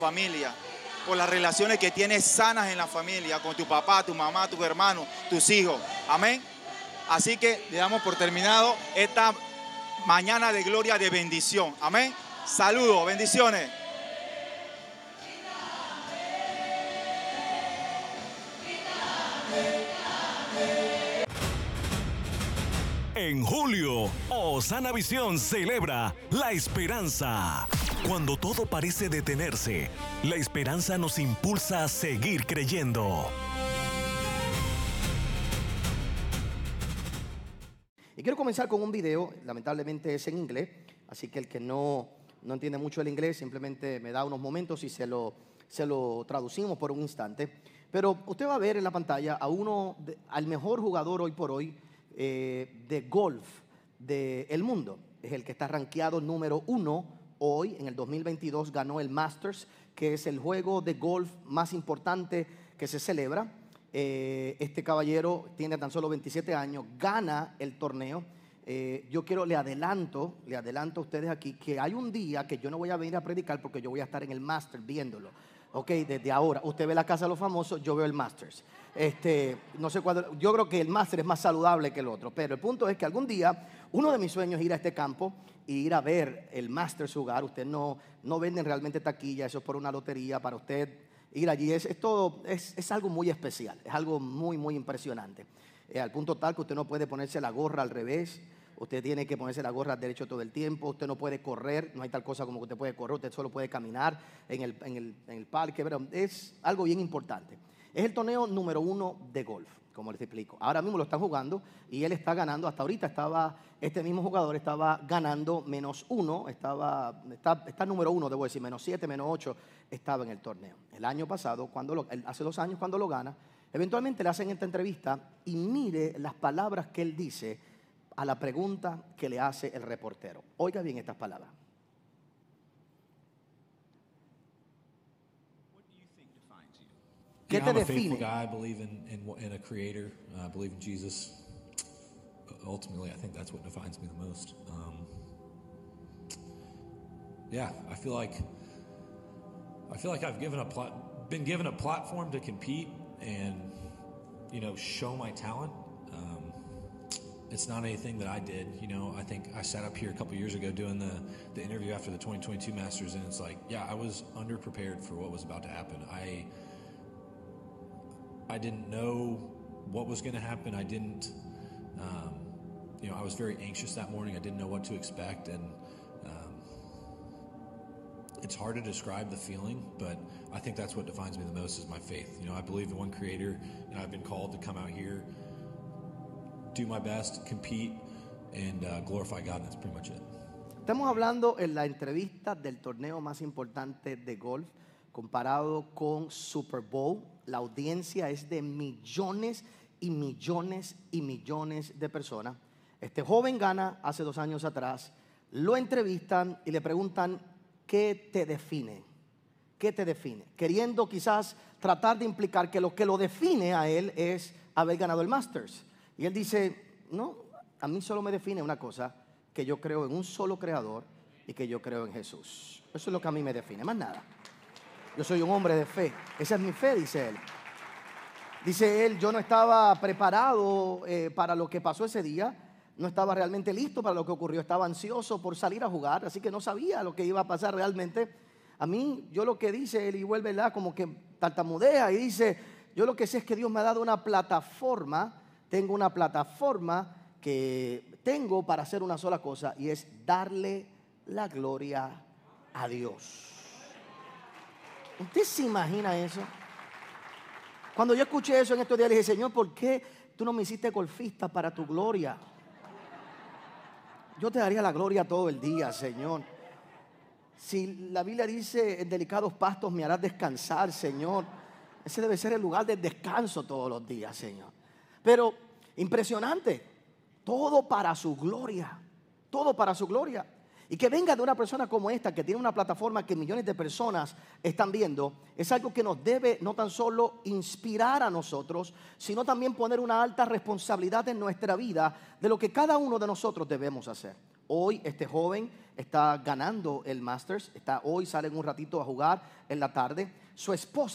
familia, por las relaciones que tienes sanas en la familia, con tu papá, tu mamá, tus hermanos, tus hijos. Amén. Así que le damos por terminado esta mañana de gloria, de bendición. Amén. Saludos, bendiciones. En julio, Osana Visión celebra la esperanza. Cuando todo parece detenerse, la esperanza nos impulsa a seguir creyendo. Y quiero comenzar con un video, lamentablemente es en inglés, así que el que no entiende mucho el inglés simplemente me da unos momentos y se lo traducimos por un instante. Pero usted va a ver en la pantalla al mejor jugador hoy por hoy de golf del mundo. Es el que está rankeado número 1 hoy, en el 2022 ganó el Masters, que es el juego de golf más importante que se celebra. Este caballero tiene tan solo 27 años, gana el torneo. Le adelanto a ustedes aquí que hay un día que yo no voy a venir a predicar porque yo voy a estar en el Masters viéndolo. Ok, desde ahora, usted ve la Casa de los Famosos, yo veo el Masters. No sé cuándo, yo creo que el Masters es más saludable que el otro, pero el punto es que algún día, uno de mis sueños es ir a este campo y ir a ver el Masters jugar. Usted no venden realmente taquilla, eso es por una lotería. Para usted ir allí es algo muy especial, es algo muy, muy impresionante. Al punto tal que usted no puede ponerse la gorra al revés. Usted tiene que ponerse la gorra derecho todo el tiempo. Usted no puede correr. No hay tal cosa como que usted puede correr. Usted solo puede caminar en el parque. Pero es algo bien importante. Es el torneo número 1 de golf, como les explico. Ahora mismo lo están jugando y él está ganando. Hasta ahorita este mismo jugador estaba ganando -1. Está número 1, debo decir, -7, -8 estaba en el torneo. El año pasado, hace 2 años cuando lo gana, eventualmente le hacen esta entrevista y mire las palabras que él dice a la pregunta que le hace el reportero. Oiga bien estas palabras. ¿Qué te define? I believe in a creator. I believe in Jesus. Ultimately, I think that's what defines me the most. I feel like I've been given a platform to compete and show my talent. It's not anything that I did. I think I sat up here a couple years ago doing the interview after the 2022 Masters, and it's like, I was underprepared for what was about to happen. I didn't know what was going to happen. I didn't, I was very anxious that morning. I didn't know what to expect, and it's hard to describe the feeling, but I think that's what defines me the most is my faith. I believe in one creator, and I've been called to come out here, do my best, compete, and glorify God, and that's pretty much it. Estamos hablando en la entrevista del torneo más importante de golf comparado con Super Bowl. La audiencia es de millones y millones y millones de personas. Este joven gana hace 2 años atrás, lo entrevistan y le preguntan, ¿qué te define? ¿Qué te define? Queriendo quizás tratar de implicar que lo define a él es haber ganado el Masters. Y él dice, no, a mí solo me define una cosa, que yo creo en un solo creador y que yo creo en Jesús. Eso es lo que a mí me define, más nada. Yo soy un hombre de fe, esa es mi fe, dice él. Dice él, yo no estaba preparado para lo que pasó ese día, no estaba realmente listo para lo que ocurrió, estaba ansioso por salir a jugar, así que no sabía lo que iba a pasar realmente. A mí, yo lo que dice él, y vuelve como que tartamudea y dice, yo lo que sé es que Dios me ha dado una plataforma. Tengo una plataforma que tengo para hacer una sola cosa y es darle la gloria a Dios. ¿Usted se imagina eso? Cuando yo escuché eso en estos días le dije, Señor, ¿por qué tú no me hiciste golfista para tu gloria? Yo te daría la gloria todo el día, Señor. Si la Biblia dice, en delicados pastos me harás descansar, Señor. Ese debe ser el lugar del descanso todos los días, Señor. Pero impresionante, todo para su gloria, todo para su gloria. Y que venga de una persona como esta, que tiene una plataforma que millones de personas están viendo, es algo que nos debe no tan solo inspirar a nosotros, sino también poner una alta responsabilidad en nuestra vida de lo que cada uno de nosotros debemos hacer. Hoy este joven está ganando el Masters. Hoy salen un ratito a jugar en la tarde. Su esposa